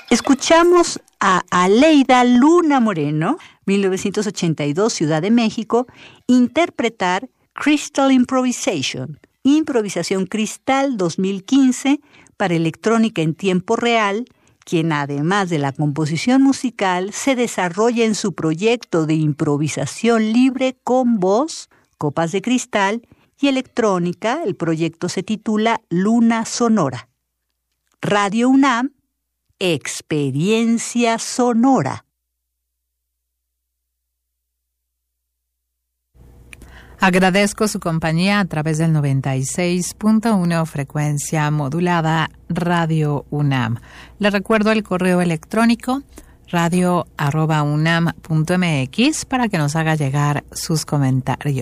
Escuchamos a Aleida Luna Moreno, 1982, Ciudad de México, interpretar Crystal Improvisation, Improvisación Cristal 2015 para electrónica en tiempo real, quien además de la composición musical se desarrolla en su proyecto de improvisación libre con voz, Copas de Cristal, y electrónica. El proyecto se titula Luna Sonora. Radio UNAM, Experiencia Sonora. Agradezco su compañía a través del 96.1 frecuencia modulada Radio UNAM. Le recuerdo el correo electrónico radio@unam.mx para que nos haga llegar sus comentarios.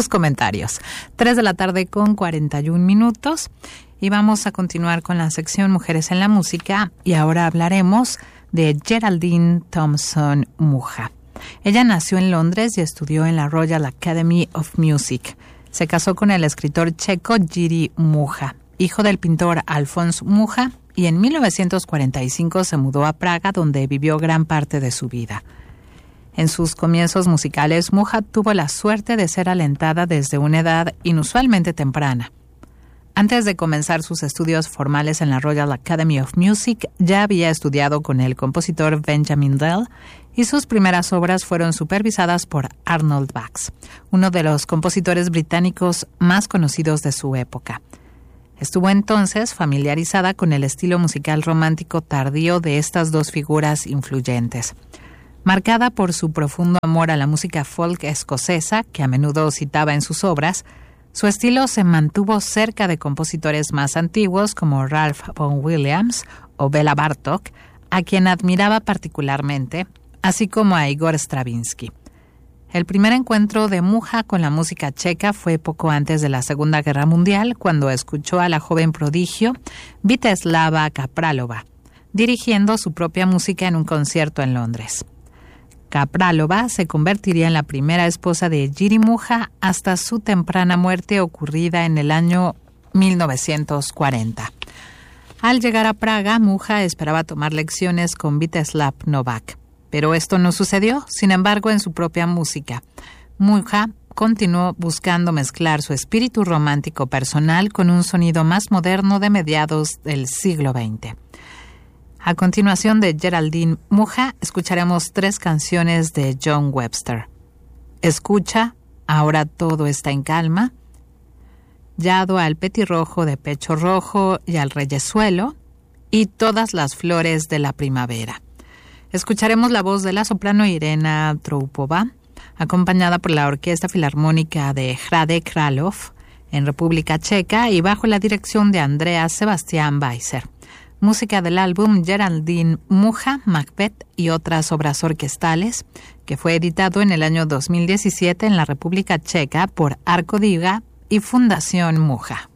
3:41 y vamos a continuar con la sección Mujeres en la Música y ahora hablaremos de Geraldine Thompson Mucha. Ella nació en Londres y estudió en la Royal Academy of Music. Se casó con el escritor checo Jiří Mucha, hijo del pintor Alfons Mucha, y en 1945 se mudó a Praga, donde vivió gran parte de su vida. En sus comienzos musicales, Mucha tuvo la suerte de ser alentada desde una edad inusualmente temprana. Antes de comenzar sus estudios formales en la Royal Academy of Music, ya había estudiado con el compositor Benjamin Dell y sus primeras obras fueron supervisadas por Arnold Bax, uno de los compositores británicos más conocidos de su época. Estuvo entonces familiarizada con el estilo musical romántico tardío de estas dos figuras influyentes. Marcada por su profundo amor a la música folk escocesa, que a menudo citaba en sus obras, su estilo se mantuvo cerca de compositores más antiguos como Ralph Vaughan Williams o Bela Bartók, a quien admiraba particularmente, así como a Igor Stravinsky. El primer encuentro de Mucha con la música checa fue poco antes de la Segunda Guerra Mundial, cuando escuchó a la joven prodigio Vítězslava Kapralova, dirigiendo su propia música en un concierto en Londres. Kapralova se convertiría en la primera esposa de Jiří Mucha hasta su temprana muerte ocurrida en el año 1940. Al llegar a Praga, Mucha esperaba tomar lecciones con Vítězslav Novák, pero esto no sucedió. Sin embargo, en su propia música, Mucha continuó buscando mezclar su espíritu romántico personal con un sonido más moderno de mediados del siglo XX. A continuación de Geraldine Mucha, escucharemos 3 canciones de John Webster. Escucha, Ahora todo está en calma, Llado al petirrojo de pecho rojo y al reyesuelo, y Todas las flores de la primavera. Escucharemos la voz de la soprano Irena Troupova, acompañada por la Orquesta Filarmónica de Hrade Králov en República Checa y bajo la dirección de Andreas Sebastian Weiser. Música del álbum Geraldine Mucha, Macbeth y otras obras orquestales, que fue editado en el año 2017 en la República Checa por Arco Diga y Fundación Mucha.